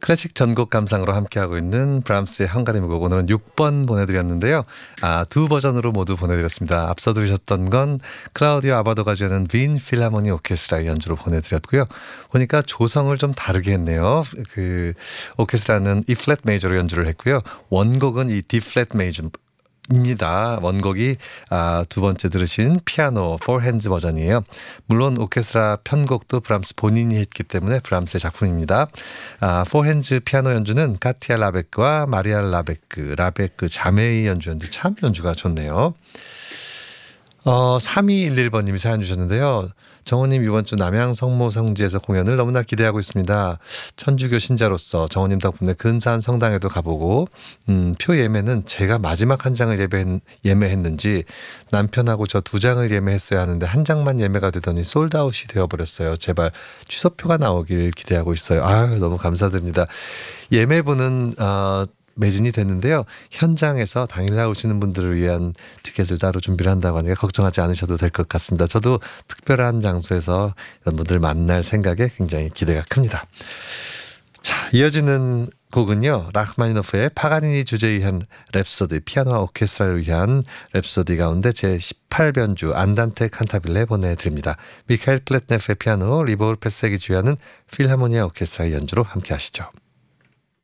클래식 전곡 감상으로 함께하고 있는 브람스의 헝가리 무곡, 오늘은 6번 보내드렸는데요. 두 버전으로 모두 보내드렸습니다. 앞서 들으셨던 건 클라우디오 아바도가 주하는 빈 필하모니 오케스트라의 연주로 보내드렸고요. 보니까 조성을 좀 다르게 했네요. 그 오케스트라는 E 플랫 메이저로 연주를 했고요. 원곡은 이 D 플랫 메이저 입니다. 원곡이 두 번째 들으신 피아노 Four Hands 버전이에요. 물론 오케스트라 편곡도 브람스 본인이 했기 때문에 브람스의 작품입니다. Four Hands 피아노 연주는 카티아 라베크와 마리아 라베크 자매의 연주였는데 참 연주가 좋네요. 3211번님이 사연 주셨는데요. 정호님, 이번 주 남양 성모 성지에서 공연을 너무나 기대하고 있습니다. 천주교 신자로서 정호님 덕분에 근사한 성당에도 가보고 표 예매는 제가 마지막 한 장을 예매했는지 남편하고 저 2장을 예매했어야 하는데 한 장만 예매가 되더니 솔드아웃이 되어버렸어요. 제발 취소표가 나오길 기대하고 있어요. 너무 감사드립니다. 예매분은 매진이 됐는데요. 현장에서 당일날 오시는 분들을 위한 티켓을 따로 준비를 한다고 하니까 걱정하지 않으셔도 될 것 같습니다. 저도 특별한 장소에서 이런 분들 만날 생각에 굉장히 기대가 큽니다. 자, 이어지는 곡은요, 라흐마니노프의 파가니니 주제에 의한 랩소디, 피아노와 오케스트라를 위한 랩소디 가운데 제18변주 안단테 칸타빌레 보내드립니다. 미카엘 플랫네프의 피아노, 리보울 페색이 주의하는 필하모니아 오케스트라의 연주로 함께 하시죠.